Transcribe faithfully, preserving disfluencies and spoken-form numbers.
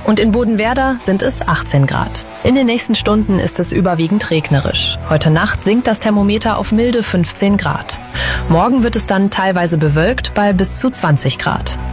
Und in Bodenwerder sind es achtzehn Grad. In den nächsten Stunden ist es überwiegend regnerisch. Heute Nacht sinkt das Thermometer auf milde fünfzehn Grad. Morgen wird es dann teilweise bewölkt bei bis zu zwanzig Grad.